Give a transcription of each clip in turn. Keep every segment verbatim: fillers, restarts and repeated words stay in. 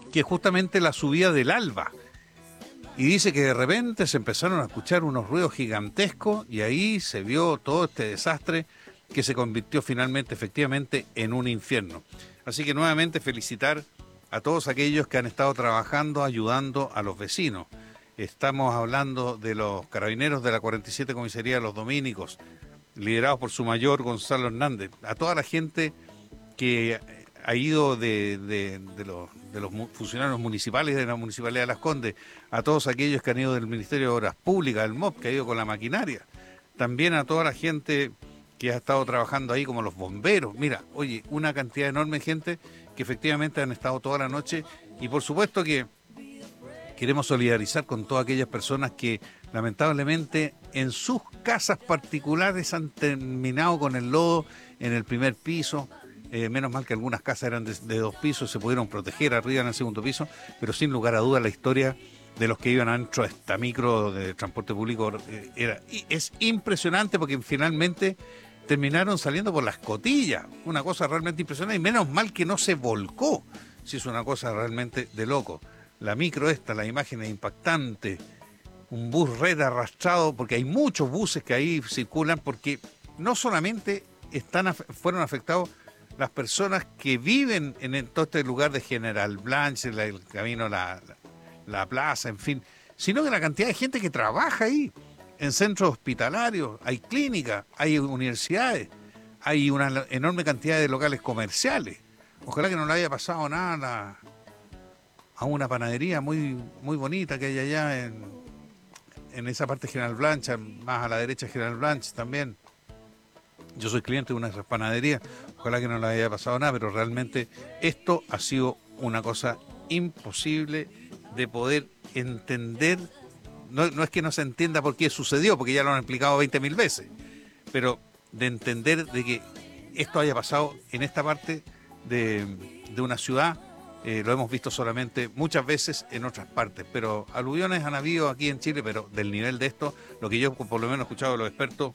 que es justamente la subida del Alba. Y dice que de repente se empezaron a escuchar unos ruidos gigantescos y ahí se vio todo este desastre que se convirtió finalmente, efectivamente, en un infierno. Así que nuevamente felicitar a todos aquellos que han estado trabajando, ayudando a los vecinos. Estamos hablando de los carabineros de la cuarenta y siete Comisaría de los Dominicos, liderados por su mayor Gonzalo Hernández, a toda la gente que ha ido de, de, de, los, de los funcionarios municipales de la Municipalidad de Las Condes, a todos aquellos que han ido del Ministerio de Obras Públicas, del M O P, que ha ido con la maquinaria, también a toda la gente que ha estado trabajando ahí, como los bomberos. Mira, oye, una cantidad enorme de gente que efectivamente han estado toda la noche, y por supuesto que queremos solidarizar con todas aquellas personas que lamentablemente en sus casas particulares han terminado con el lodo en el primer piso. Eh, menos mal que algunas casas eran de, de dos pisos, se pudieron proteger arriba en el segundo piso, pero sin lugar a dudas la historia de los que iban adentro de esta micro de transporte público eh, era, y es impresionante porque finalmente terminaron saliendo por la escotilla, una cosa realmente impresionante, y menos mal que no se volcó, si es una cosa realmente de loco. La micro esta, la imagen es impactante, un bus red arrastrado, porque hay muchos buses que ahí circulan, porque no solamente están, fueron afectados las personas que viven en todo este lugar de General Blanche, el camino, la, la, la plaza, en fin, sino que la cantidad de gente que trabaja ahí, en centros hospitalarios, hay clínicas, hay universidades, hay una enorme cantidad de locales comerciales. Ojalá que no le haya pasado nada a, la, a una panadería muy, muy bonita que hay allá en, en esa parte de General Blanche, más a la derecha de General Blanche también. Yo soy cliente de una de esas panaderías, ojalá que no le haya pasado nada, pero realmente esto ha sido una cosa imposible de poder entender. No, no es que no se entienda por qué sucedió, porque ya lo han explicado veinte mil veces, pero de entender de que esto haya pasado en esta parte de, de una ciudad, eh, lo hemos visto solamente muchas veces en otras partes, pero aluviones han habido aquí en Chile, pero del nivel de esto, lo que yo por lo menos he escuchado de los expertos,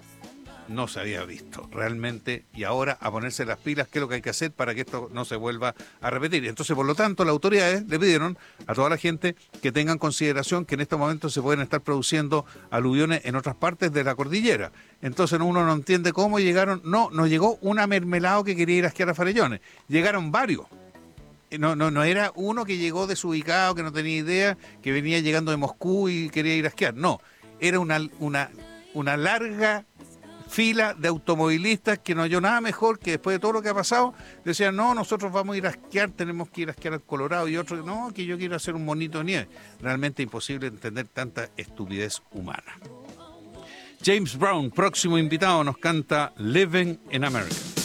no se había visto realmente, y ahora a ponerse las pilas, qué es lo que hay que hacer para que esto no se vuelva a repetir. Entonces, por lo tanto, las autoridades le pidieron a toda la gente que tengan consideración que en estos momentos se pueden estar produciendo aluviones en otras partes de la cordillera. Entonces uno no entiende cómo llegaron, no, no llegó una mermelada que quería ir a esquiar a Farellones, llegaron varios. No, no, no era uno que llegó desubicado, que no tenía idea, que venía llegando de Moscú y quería ir a esquiar, no, era una, una, una larga fila de automovilistas que no halló nada mejor que después de todo lo que ha pasado, decían, no, nosotros vamos a ir a esquiar, tenemos que ir a esquiar al Colorado, y otros, no, que yo quiero hacer un monito de nieve. Realmente imposible entender tanta estupidez humana. James Brown, próximo invitado, nos canta Living in America.